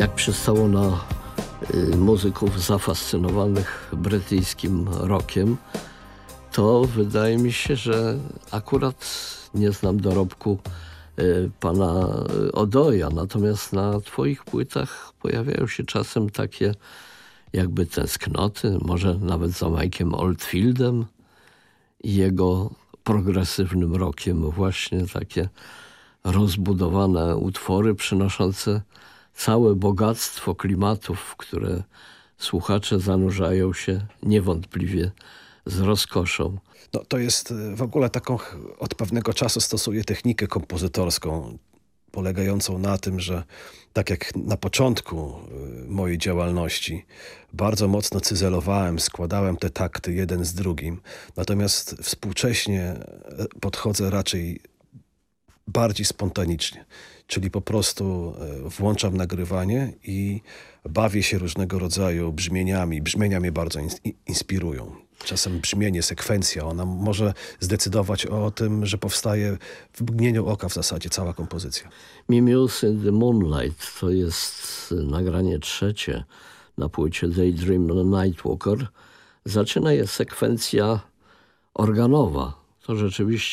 jak przystało na muzyków zafascynowanych brytyjskim rockiem, to wydaje mi się, że akurat nie znam dorobku pana Odoja, natomiast na twoich płytach pojawiają się czasem takie jakby tęsknoty, może nawet za Mike'em Oldfieldem i jego progresywnym rockiem, właśnie takie rozbudowane utwory przynoszące całe bogactwo klimatów, w które słuchacze zanurzają się niewątpliwie z rozkoszą. No, to jest w ogóle taką, od pewnego czasu stosuję technikę kompozytorską, polegającą na tym, że tak jak na początku mojej działalności, bardzo mocno cyzelowałem, składałem te takty jeden z drugim. Natomiast współcześnie podchodzę raczej bardziej spontanicznie. Czyli po prostu włączam nagrywanie i bawię się różnego rodzaju brzmieniami. Brzmienia mnie bardzo inspirują. Czasem brzmienie, sekwencja, ona może zdecydować o tym, że powstaje w mgnieniu oka w zasadzie cała kompozycja. Mimuse in the Moonlight to jest nagranie trzecie na płycie Daydream Nightwalker. Zaczyna je sekwencja organowa. To rzeczywiście